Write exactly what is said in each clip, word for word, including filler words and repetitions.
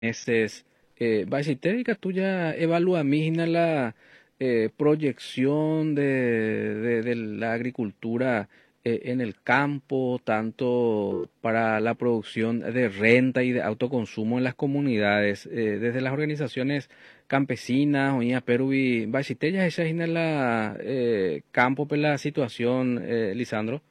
meses. Eh, Bachiter, tuya evalúa misma la eh, proyección de, de, de la agricultura eh, en el campo, tanto para la producción de renta y de autoconsumo en las comunidades, eh, desde las organizaciones campesinas, Oña Perú y Bachiter, ya esa es la eh, campo por la situación, eh, Lisandro.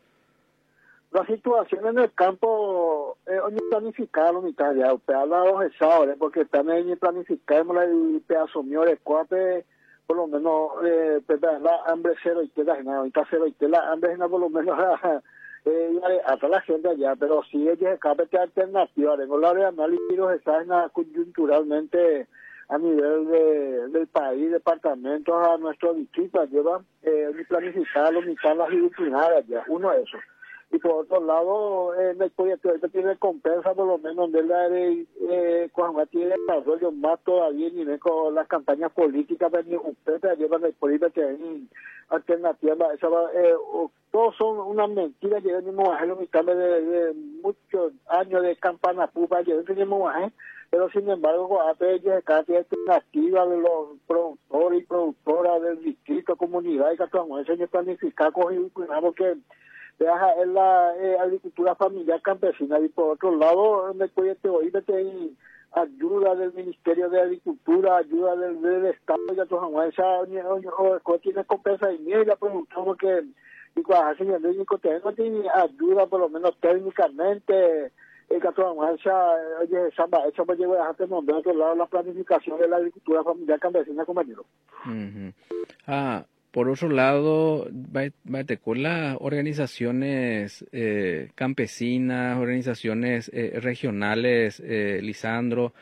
La situación en el campo es eh, planificada la mitad ya, usted habla de los estados, porque también planificamos el pedazo mío de cuate, por lo menos, eh, pues, la hambre cero y tela, ahorita cero y tela, hambre por lo menos, eh, hasta la gente allá, pero sí es que cabe que alternativa, tengo la de análisis los estados coyunturalmente a nivel de, del país, departamentos, a nuestro distrito, llevan eh, planificar la mitad las disciplinadas ya, uno es eso. Y por otro lado, eh, el proyecto tiene compensa por lo menos de la de eh, cuando tiene desarrollo más todavía ni con las campañas políticas, pero ustedes llevan el proyecto que hay alternativas, esa va, eh, todos son una mentira, llevan el moaje, lo mitad de, de muchos años de campana pupa, llevan el moaje, pero sin embargo, a veces cada alternativa de los productores y productoras del distrito, comunidad y que estamos en planificar, cogido, porque viaja en la eh, agricultura familiar campesina y por otro lado en el proyecto hoy hay ayuda del Ministerio de Agricultura, ayuda del, del Estado y todo esa tiene compensa y ni la producción porque y cuando hacen el médico tiene ayuda por lo menos técnicamente el que todo esa oye esa esa puede llevar a nombrar otro lado la planificación de la agricultura familiar campesina, compañero. Uh-huh. Ah, por otro lado, con las organizaciones eh, campesinas, organizaciones eh, regionales, eh, Lisandro,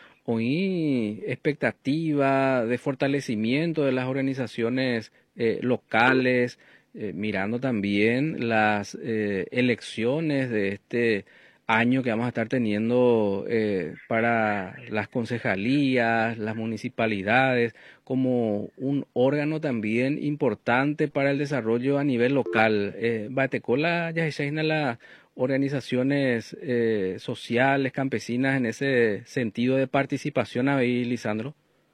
oí expectativa de fortalecimiento de las organizaciones eh, locales, eh, mirando también las eh, elecciones de este año que vamos a estar teniendo eh, para las concejalías, las municipalidades, como un órgano también importante para el desarrollo a nivel local. Eh, Batecola ya se las organizaciones eh, sociales, campesinas, en ese sentido de participación ahí, Lisandro.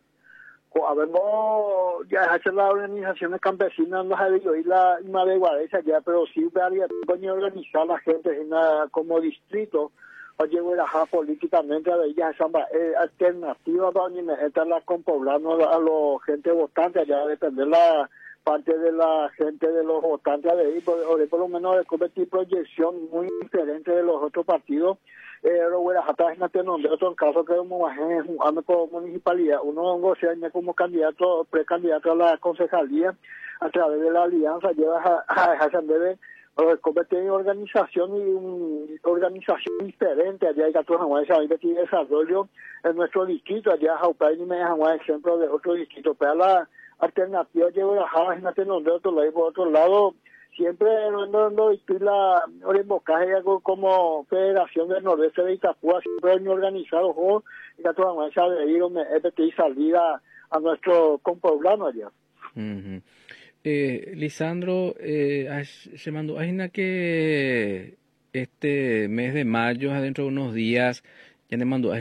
Habemos ya hecho las organizaciones campesinas, no sabía yo y la Madeguaresa ya, pero sí varias coño organizar la gente en una, como distrito, o llevo a políticamente a ella esa eh, alternativa para estarla con poblando a los gente votante allá, depende la parte de la gente de los votantes de ahí, por, por lo menos de convertir proyección muy diferente de los otros partidos. Pero bueno, hasta en este nombre, otro caso que como ame como municipalidad, uno no se añade como candidato, precandidato a la concejalía, a través de la alianza, lleva a dejarse de convertir en organización y una organización diferente, allá hay que trabajar que tiene desarrollo en nuestro distrito, allá Jaupay y me dejan un ejemplo de otro distrito, pero la alternativa lleva a en este nombre, otro lado, y por otro lado, siempre no no y la Orenbocaje como Federación del Nordeste de Itapúa siempre han organizado juegos y la toda de ir y salida a nuestro compoblano allá. Uh-huh. eh, Lisandro, eh, se mandó a que este mes de mayo, dentro de unos días, ya le mandó a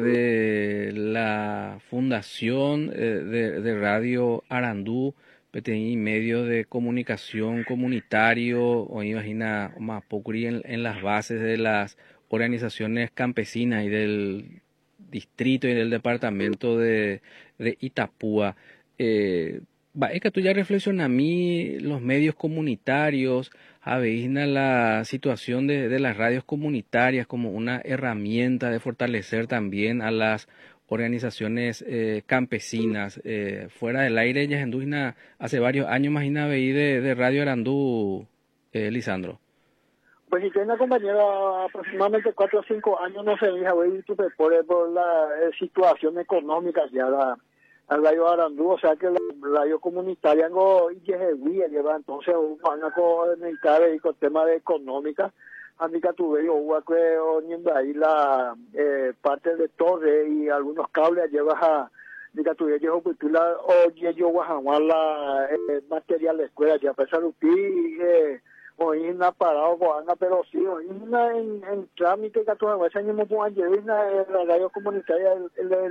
de la fundación eh, de, de Radio Arandú, y medios de comunicación comunitario, o imagina más poco en, en las bases de las organizaciones campesinas y del distrito y del departamento de, de Itapúa. Eh, es que tú ya reflexionas a mí los medios comunitarios, a veisna la situación de, de las radios comunitarias como una herramienta de fortalecer también a las organizaciones eh, campesinas. Eh, fuera del aire, ya en hace varios años, imagina, veí de, de Radio Arandú, eh, Lisandro. Pues si tiene una compañera aproximadamente cuatro o cinco años, no se deja ver por, por la eh, situación económica ya la, la Radio Arandú, o sea que la radio comunitaria no lleva entonces van a conectar con temas de económica. A mí que tuve yo uniendo ahí la eh, parte de torre y algunos cables llevas a mi que tuve yo pues la oye yo guajaguar la eh, material de escuela ya pesar un pi eh, hoy una parado Coana, pero sí, hoy una en, en trámite que a todas veces ni me pongan llevar la radio comunitaria, el, el,